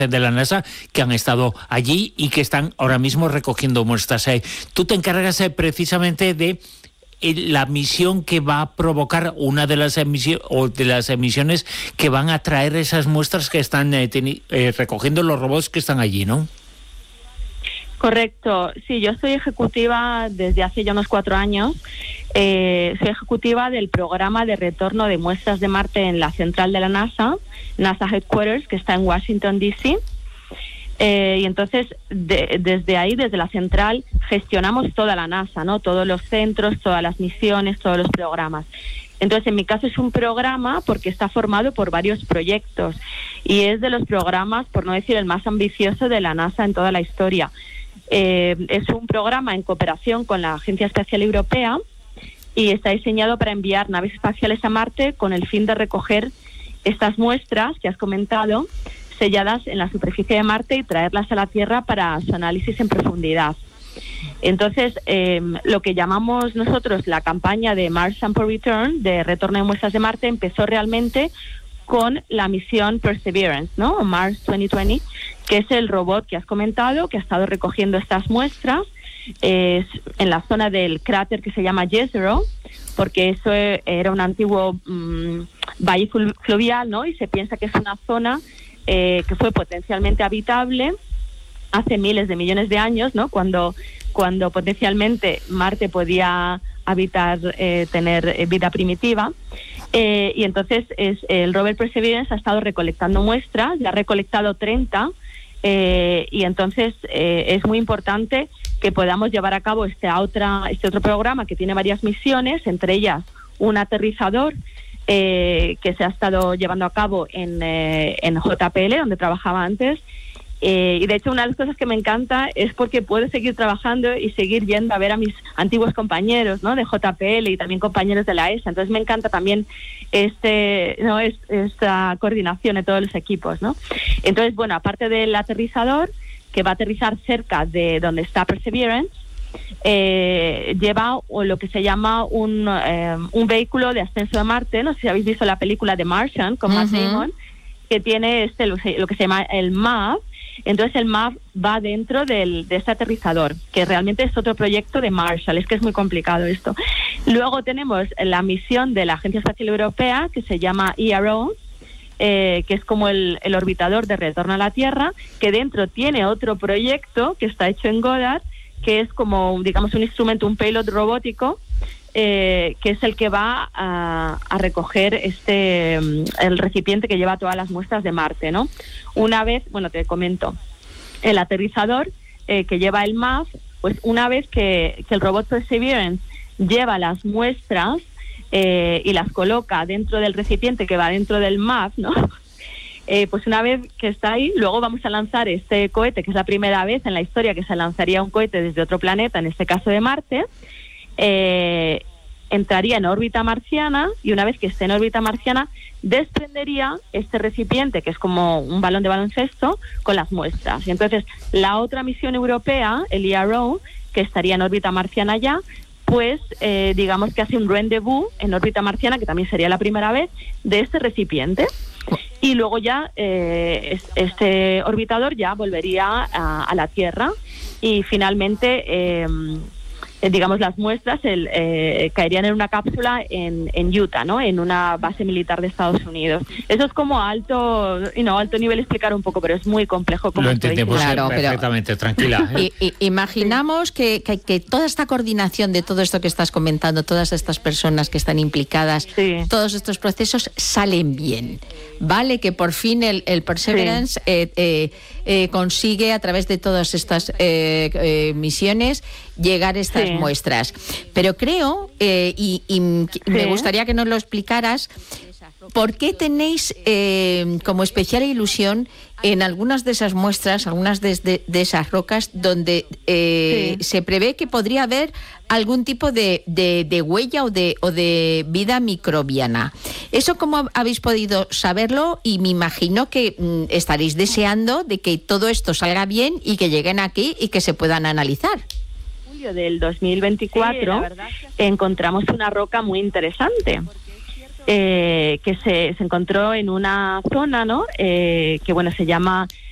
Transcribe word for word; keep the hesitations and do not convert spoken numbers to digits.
de la NASA que han estado allí y que están ahora mismo recogiendo muestras. Eh, tú te encargas eh, precisamente de eh, la misión que va a provocar una de las emisiones o de las emisiones que van a traer esas muestras que están eh, teni- eh, recogiendo los robots que están allí, ¿no? Correcto, sí, yo soy ejecutiva desde hace ya unos cuatro años, eh, soy ejecutiva del programa de retorno de muestras de Marte en la central de la NASA, NASA Headquarters, que está en Washington, D C, eh, y entonces de, desde ahí, desde la central, gestionamos toda la NASA, ¿no? Todos los centros, todas las misiones, todos los programas. Entonces, en mi caso es un programa porque está formado por varios proyectos y es de los programas, por no decir el más ambicioso de la NASA en toda la historia. Eh, es un programa en cooperación con la Agencia Espacial Europea y está diseñado para enviar naves espaciales a Marte con el fin de recoger estas muestras que has comentado, selladas en la superficie de Marte, y traerlas a la Tierra para su análisis en profundidad. Entonces, eh, lo que llamamos nosotros la campaña de Mars Sample Return, de retorno de muestras de Marte, empezó realmente con la misión Perseverance, ¿no? Mars veinte veinte, que es el robot que has comentado, que ha estado recogiendo estas muestras eh, en la zona del cráter que se llama Jezero, porque eso era un antiguo mmm, valle fluvial, ¿no? Y se piensa que es una zona eh, que fue potencialmente habitable hace miles de millones de años, ¿no? Cuando, cuando potencialmente Marte podía habitar, eh, tener eh, vida primitiva. Eh, y entonces es, el rover Perseverance ha estado recolectando muestras, ya ha recolectado treinta, eh, y entonces eh, es muy importante que podamos llevar a cabo este, otra, este otro programa que tiene varias misiones, entre ellas un aterrizador eh, que se ha estado llevando a cabo en, eh, en J P L, donde trabajaba antes. Eh, y de hecho una de las cosas que me encanta es porque puedo seguir trabajando y seguir yendo a ver a mis antiguos compañeros, ¿no? De J P L y también compañeros de la E S A. Entonces me encanta también este, ¿no? es, esta coordinación de todos los equipos, ¿no? Entonces, bueno, aparte del aterrizador, que va a aterrizar cerca de donde está Perseverance, eh, lleva lo que se llama un, eh, un vehículo de ascenso a Marte. No sé si habéis visto la película The Martian con Matt Damon, que tiene este lo, lo que se llama el M A V. Entonces el M A V va dentro del, de este aterrizador, que realmente es otro proyecto de Marshall. Es que es muy complicado esto. Luego tenemos la misión de la Agencia Espacial Europea, que se llama E R O, eh, que es como el, el orbitador de retorno a la Tierra, que dentro tiene otro proyecto que está hecho en Goddard, que es como, digamos, un instrumento, un payload robótico, Eh, que es el que va a, a recoger este el recipiente que lleva todas las muestras de Marte, ¿no? Una vez, bueno, te comento, el aterrizador eh, que lleva el M A V, pues una vez que, que el robot Perseverance lleva las muestras eh, y las coloca dentro del recipiente que va dentro del M A V, ¿no? Eh, pues una vez que está ahí, luego vamos a lanzar este cohete, que es la primera vez en la historia que se lanzaría un cohete desde otro planeta, en este caso de Marte. Eh, entraría en órbita marciana y una vez que esté en órbita marciana desprendería este recipiente, que es como un balón de baloncesto, con las muestras. Y entonces la otra misión europea, el E R O, que estaría en órbita marciana ya, pues eh, digamos que hace un rendezvous en órbita marciana, que también sería la primera vez, de este recipiente. Y luego ya eh, este orbitador ya volvería a, a la Tierra y finalmente eh, digamos, las muestras el, eh, caerían en una cápsula en, en Utah, ¿no? En una base militar de Estados Unidos. Eso es como alto, you know, alto nivel explicar un poco, pero es muy complejo. Como lo entendemos claro, perfectamente, pero, tranquila. ¿eh? Y, y, imaginamos que, que, que toda esta coordinación de todo esto que estás comentando, todas estas personas que están implicadas, sí. todos estos procesos salen bien. Vale, que por fin el, el Perseverance sí. eh, eh, eh, consigue a través de todas estas eh, eh, misiones llegar a estas sí. muestras. Pero creo, eh, y, y sí. me gustaría que nos lo explicaras, ¿por qué tenéis eh, como especial ilusión en algunas de esas muestras, algunas de, de, de esas rocas, donde eh, sí. se prevé que podría haber algún tipo de, de, de huella o de, o de vida microbiana? ¿Eso cómo habéis podido saberlo? Y me imagino que mm, estaréis deseando de que todo esto salga bien y que lleguen aquí y que se puedan analizar. En julio del dos mil veinticuatro sí, encontramos una roca muy interesante. Eh, que se, se encontró en una zona, ¿no? Eh, que bueno, se llama